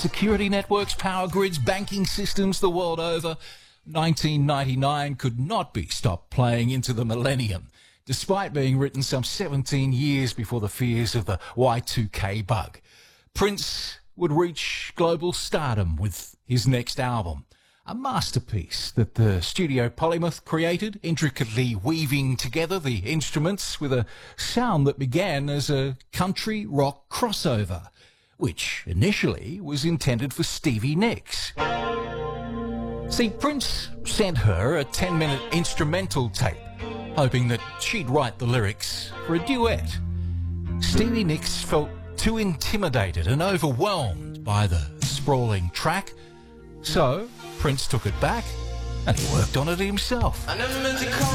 security networks, power grids, banking systems the world over. 1999 could not be stopped playing into the millennium, despite being written some 17 years before the fears of the Y2K bug. Prince would reach global stardom with his next album, a masterpiece that the studio Polymath created, intricately weaving together the instruments with a sound that began as a country rock crossover, which initially was intended for Stevie Nicks. See, Prince sent her a 10-minute instrumental tape, hoping that she'd write the lyrics for a duet. Stevie Nicks felt too intimidated and overwhelmed by the sprawling track, so Prince took it back and he worked on it himself. I never meant to call